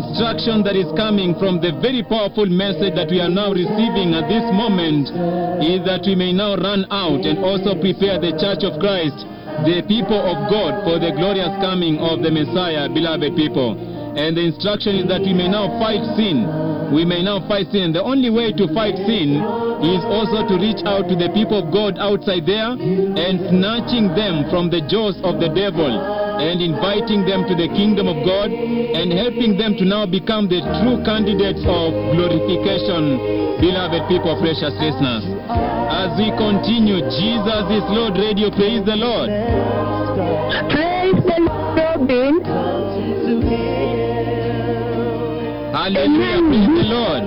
instruction that is coming from the very powerful message that we are now receiving at this moment is that we may now run out and also prepare the church of Christ, the people of God, for the glorious coming of the Messiah, beloved people. And the instruction is that we may now fight sin. We may now fight sin. The only way to fight sin is also to reach out to the people of God outside there and snatching them from the jaws of the devil and inviting them to the kingdom of God and helping them to now become the true candidates of glorification, beloved people, precious listeners. As we continue, Jesus is Lord Radio. Praise the Lord. Praise the Lord, Robin. Hallelujah. Praise the Lord.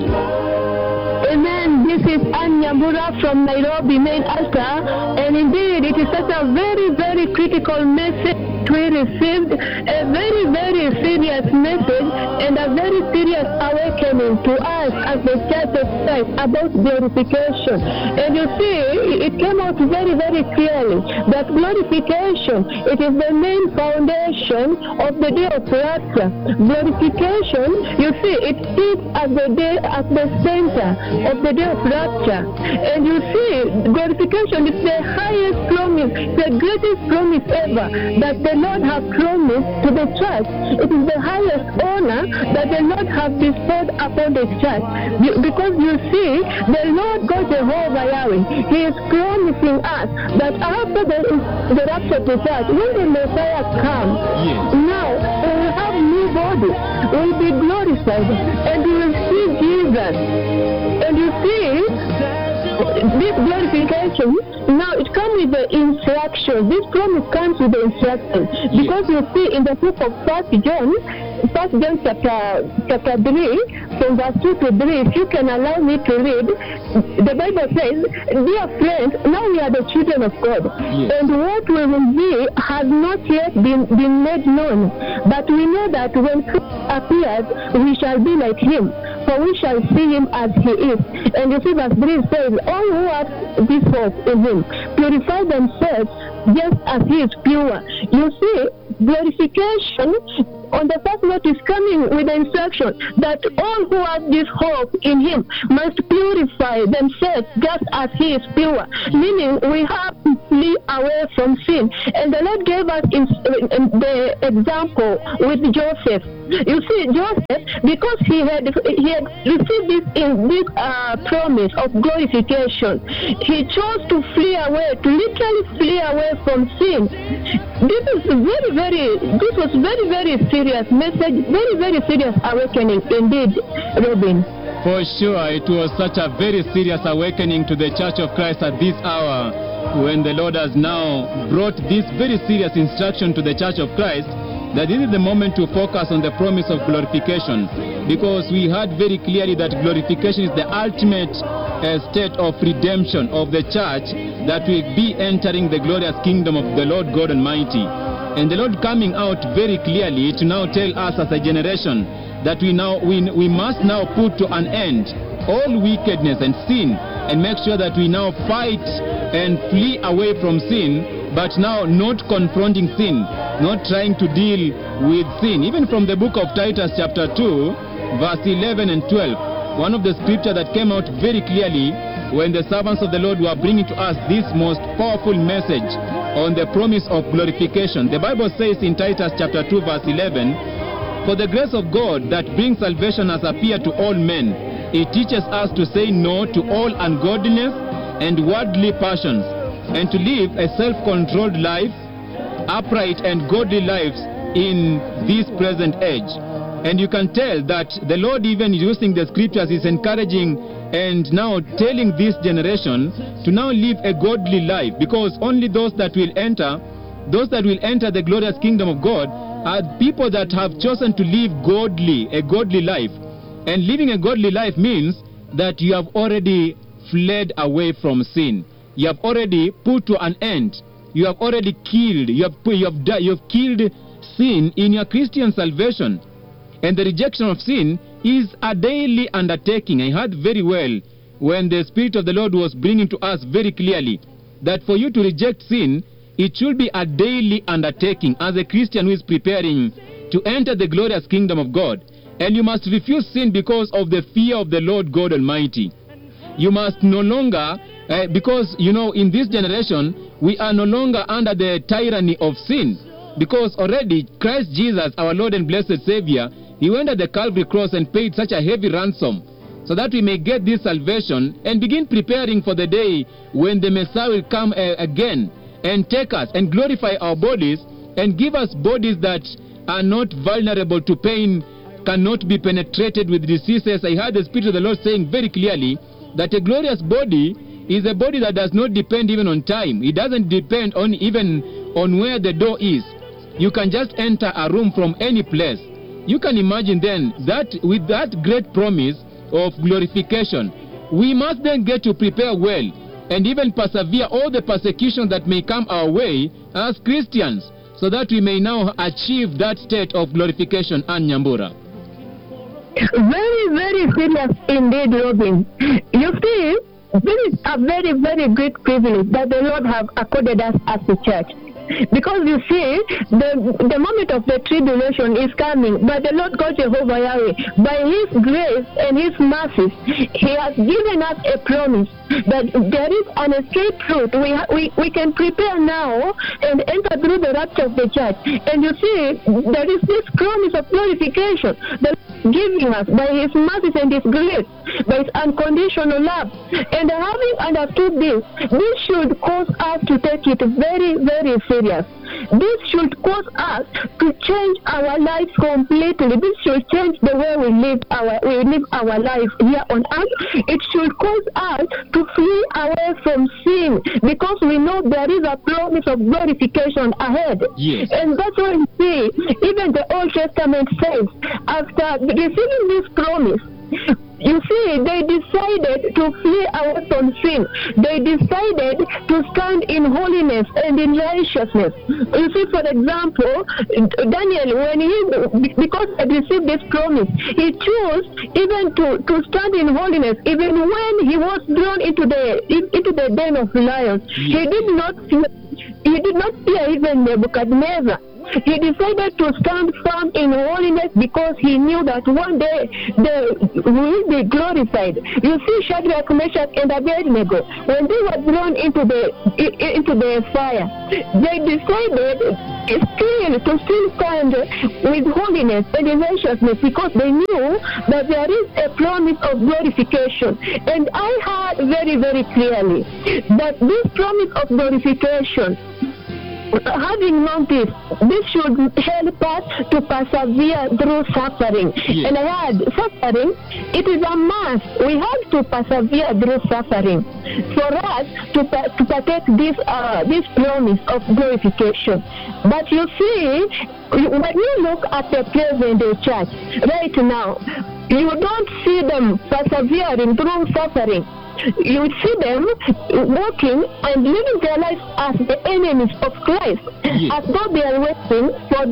Amen. This is Anya Mura from Nairobi, main altar. And indeed, it is such a very, very critical message we received, a very, very serious message and a very serious awakening to us as the Church of Christ about glorification. And you see, it came out very, very clearly that glorification, it is the main foundation of the day of rapture. Glorification, you see, it sits at the center of the day of rapture. And you see, glorification is the highest promise, the greatest promise ever that the Lord has promised to the church. It is the highest honor that the Lord has bestowed upon the church. Because you see, the Lord God Jehovah Yahweh, He is promising us that after the rapture of the church, when the Messiah comes, now we will have new bodies, we will be glorified, and we will see Jesus. And you see, this glorification, now it comes with the instruction. This promise comes with the instruction. Because you see in the book of 1 John chapter 3, from verse 2 to 3, if you can allow me to read, the Bible says, dear friends, now we are the children of God. And what we will be has not yet been made known. But we know that when Christ appears, we shall be like Him, for we shall see Him as He is. And you see verse 3 says, all who have this hope in Him purify themselves just as He is pure. You see, glorification on the first note is coming with the instruction that all who have this hope in Him must purify themselves just as He is pure. Meaning we have to flee away from sin. And the Lord gave us the example with Joseph. You see, Joseph, because he had received this promise of glorification, he chose to flee away, to literally flee away from sin. This was very, very serious message, very, very serious awakening indeed, Robin. For sure, it was such a very serious awakening to the Church of Christ at this hour, when the Lord has now brought this very serious instruction to the Church of Christ, that this is the moment to focus on the promise of glorification, because we heard very clearly that glorification is the ultimate state of redemption of the church that will be entering the glorious kingdom of the Lord God Almighty. And the Lord coming out very clearly to now tell us as a generation that we must now put to an end all wickedness and sin, and make sure that we now fight and flee away from sin, but now not confronting sin, not trying to deal with sin. Even from the book of Titus chapter 2, verse 11 and 12, one of the scripture that came out very clearly when the servants of the Lord were bringing to us this most powerful message on the promise of glorification. The Bible says in Titus chapter 2, verse 11, for the grace of God that brings salvation has appeared to all men. It teaches us to say no to all ungodliness and worldly passions, and to live a self-controlled life, upright and godly lives in this present age. And you can tell that the Lord, even using the scriptures, is encouraging and now telling this generation to now live a godly life, because only those that will enter the glorious kingdom of God are people that have chosen to live godly, a godly life. And living a godly life means that you have already fled away from sin. You have already put to an end. You have already killed. You have killed sin in your Christian salvation. And the rejection of sin is a daily undertaking. I heard very well when the Spirit of the Lord was bringing to us very clearly that for you to reject sin, it should be a daily undertaking as a Christian who is preparing to enter the glorious kingdom of God. And you must refuse sin because of the fear of the Lord God Almighty. You must no longer, because, you know, in this generation, we are no longer under the tyranny of sin. Because already Christ Jesus, our Lord and blessed Savior, he went at the Calvary cross and paid such a heavy ransom so that we may get this salvation and begin preparing for the day when the Messiah will come again and take us and glorify our bodies and give us bodies that are not vulnerable to pain, cannot be penetrated with diseases. I heard the Spirit of the Lord saying very clearly that a glorious body is a body that does not depend even on time. It doesn't depend on even on where the door is. You can just enter a room from any place. You can imagine then that with that great promise of glorification, we must then get to prepare well and even persevere all the persecutions that may come our way as Christians, so that we may now achieve that state of glorification. And Nyambura. Very, very serious indeed, Robin. You see, this is a very, very great privilege that the Lord have accorded us as a church. Because you see, the moment of the tribulation is coming, but the Lord God Jehovah Yahweh, by His grace and His mercy, He has given us a promise that there is an escape route. We can prepare now and enter through the rapture of the church. And you see, there is this promise of glorification that giving us by His mercy and His grace, by His unconditional love. And having understood this should cause us to take it very, very serious. This should cause us to change our lives completely. This should change the way we live our life here on earth. It should cause us to flee away from sin, because we know there is a promise of glorification ahead. Yes. And that's why we see, even the Old Testament says, after receiving this promise, you see, they decided to flee away from sin. They decided to stand in holiness and in righteousness. You see, for example, Daniel, because he received this promise, he chose even to stand in holiness, even when he was thrown into the den of lions. He did not fear even Nebuchadnezzar. He decided to stand firm in holiness because he knew that one day they will be glorified. You see, Shadrach, Meshach, and Abednego, when they were thrown into the fire, they decided to still stand with holiness and in righteousness, because they knew that there is a promise of glorification. And I heard very, very clearly that this promise of glorification, having known this should help us to persevere through suffering. Yes. And I heard suffering, it is a must. We have to persevere through suffering for us to protect this promise of glorification. But you see, when you look at the present day church right now, you don't see them persevering through suffering. You see them walking and living their lives as the enemies of Christ, yes, as though they are waiting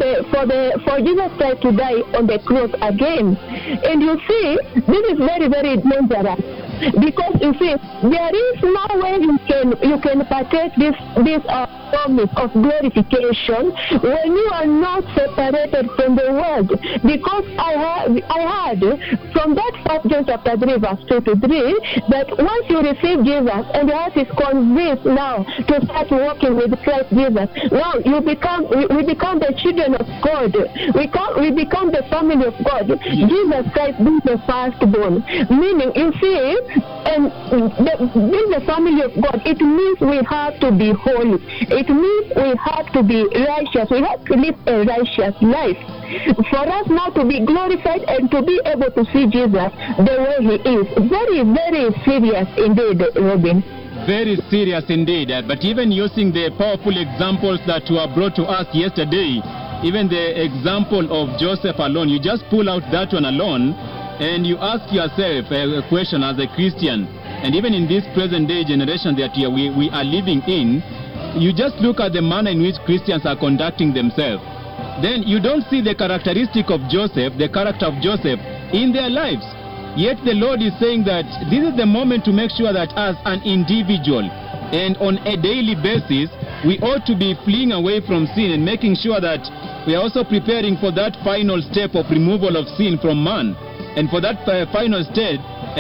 for Jesus Christ to die on the cross again. And you see, this is very, very dangerous, because you see, there is no way you can partake this promise of glorification when you are not separated from the world. Because I heard from that 1 John chapter 3 verse 2 to 3 that once you receive Jesus and your heart is convinced now to start walking with Christ Jesus, now we become the children of God. We become the family of God. Jesus Christ being the firstborn. Meaning, you see, and being the family of God, it means we have to be holy. It means we have to be righteous. We have to live a righteous life. For us now to be glorified and to be able to see Jesus the way He is. Very, very serious indeed, Robin. Very serious indeed. But even using the powerful examples that were brought to us yesterday, even the example of Joseph alone, you just pull out that one alone and you ask yourself a question as a Christian, and even in this present day generation that we are living in, you just look at the manner in which Christians are conducting themselves. Then you don't see the characteristic of Joseph, the character of Joseph in their lives. Yet the Lord is saying that this is the moment to make sure that as an individual and on a daily basis, we ought to be fleeing away from sin and making sure that we are also preparing for that final step of removal of sin from man, and for that final stage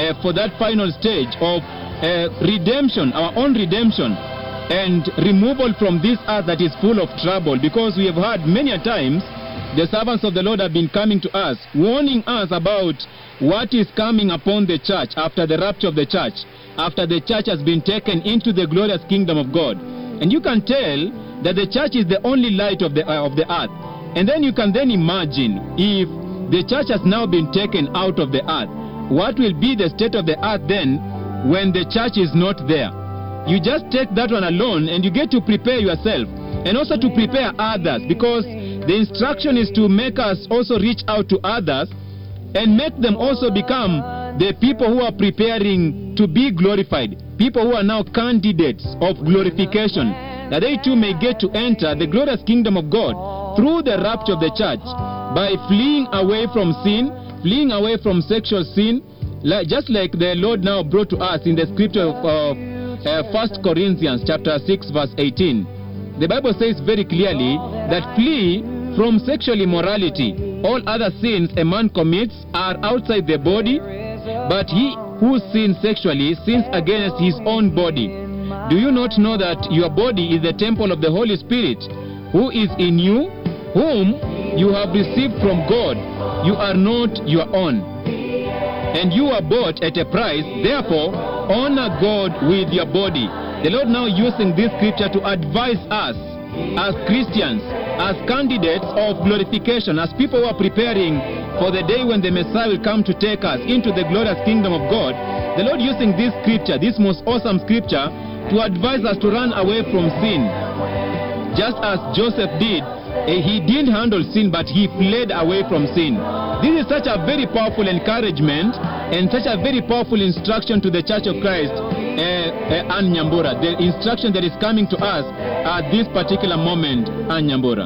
of redemption, our own redemption, and removal from this earth that is full of trouble. Because we have heard many a times the servants of the Lord have been coming to us, warning us about what is coming upon the church after the rapture of the church, after the church has been taken into the glorious kingdom of God. And you can tell that the church is the only light of the earth. And then you can then imagine, if the church has now been taken out of the earth, what will be the state of the earth then when the church is not there? You just take that one alone and you get to prepare yourself and also to prepare others, because the instruction is to make us also reach out to others and make them also become the people who are preparing to be glorified, people who are now candidates of glorification, that they too may get to enter the glorious kingdom of God through the rapture of the church by fleeing away from sin, fleeing away from sexual sin, just like the Lord now brought to us in the scripture of 1 Corinthians chapter 6 verse 18. The Bible says very clearly that flee from sexual immorality. All other sins a man commits are outside the body, but he who sins sexually sins against his own body. Do you not know that your body is the temple of the Holy Spirit, who is in you, whom you have received from God? You are not your own, and you are bought at a price. Therefore, honor God with your body. The Lord now using this scripture to advise us as Christians, as candidates of glorification, as people who are preparing for the day when the Messiah will come to take us into the glorious kingdom of God. The Lord using this scripture, this most awesome scripture, to advise us to run away from sin. Just as Joseph did, he didn't handle sin, but he fled away from sin. This is such a very powerful encouragement and such a very powerful instruction to the Church of Christ, Ann Nyambura. The instruction that is coming to us at this particular moment, Ann Nyambura.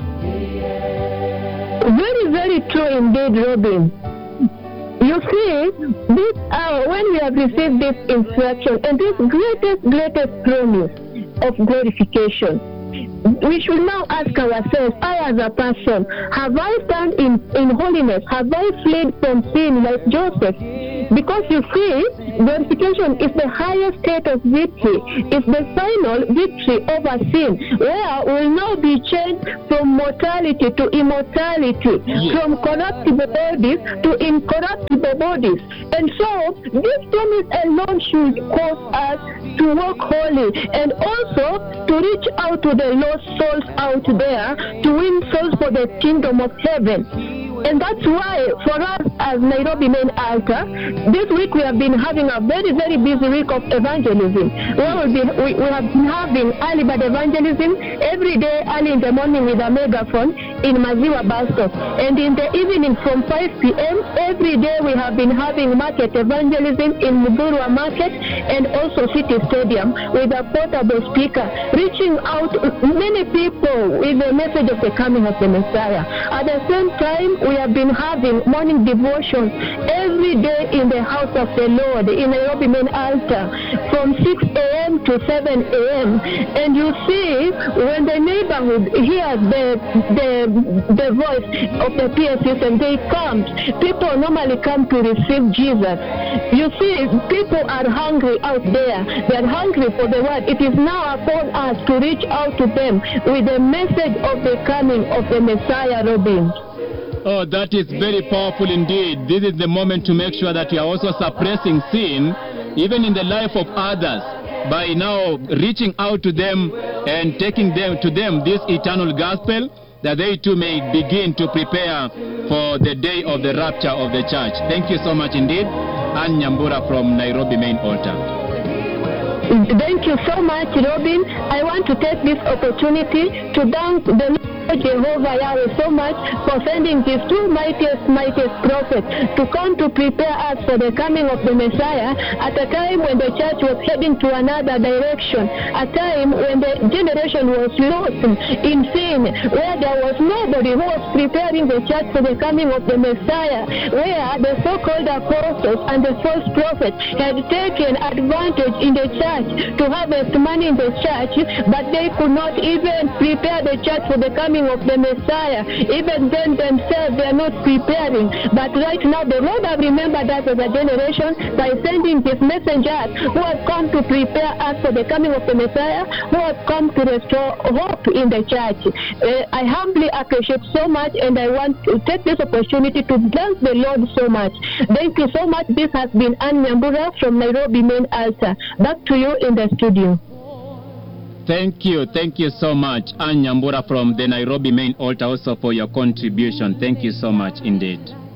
Very, very true indeed, Robin. You see, this when we have received this instruction and this greatest promise of glorification, we should now ask ourselves, I as a person, have I stand in holiness? Have I fled from sin like Joseph? Because you see, glorification is the highest state of victory. It's the final victory over sin, where we will now be changed from mortality to immortality, from corruptible bodies to incorruptible bodies. And so, this promise alone should cause us to walk holy and also to reach out to the lost souls out there, to win souls for the kingdom of heaven. And that's why, for us as Nairobi Main Altar, this week we have been having a very, very busy week of evangelism. We have been having early bird evangelism every day, early in the morning with a megaphone in Maziwa bus stop. And in the evening from 5 p.m., every day we have been having market evangelism in Mudurwa Market and also City Stadium with a portable speaker, reaching out many people with the message of the coming of the Messiah. At the same time, we have been having morning devotions every day in the house of the Lord in Nairobi Main Altar from 6 a.m. to 7 a.m. And you see, when the neighborhood hears the voice of the PA system, they come. People normally come to receive Jesus. You see, people are hungry out there. They are hungry for the word. It is now upon us to reach out to them with the message of the coming of the Messiah, Robin. Oh, that is very powerful indeed. This is the moment to make sure that we are also suppressing sin, even in the life of others, by now reaching out to them and taking them to them this eternal gospel, that they too may begin to prepare for the day of the rapture of the church. Thank you so much indeed. Ann Nyambura from Nairobi Main Altar. Thank you so much, Robin. I want to take this opportunity to thank the Lord Jehovah Yahweh so much for sending his two mightiest prophets to come to prepare us for the coming of the Messiah at a time when the church was heading to another direction, a time when the generation was lost in sin, where there was nobody who was preparing the church for the coming of the Messiah, where the so-called apostles and the false prophets had taken advantage in the church to harvest money in the church, but they could not even prepare the church for the coming coming of the Messiah. Even then themselves, they are not preparing. But right now, the Lord has remembered us as a generation by sending his messengers who have come to prepare us for the coming of the Messiah, who have come to restore hope in the church. I humbly appreciate so much, and I want to take this opportunity to bless the Lord so much. Thank you so much. This has been Ann Nyambura from Nairobi Main Altar. Back to you in the studio. Thank you so much, Ann Nyambura from the Nairobi Main Altar, also for your contribution. Thank you so much indeed.